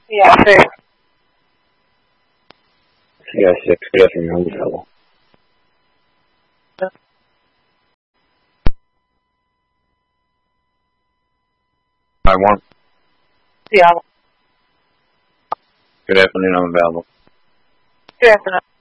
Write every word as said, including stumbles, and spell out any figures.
Yeah, six. Yeah, six. Good afternoon, unavailable. I one. Yeah. Good afternoon, I'm available. Good afternoon.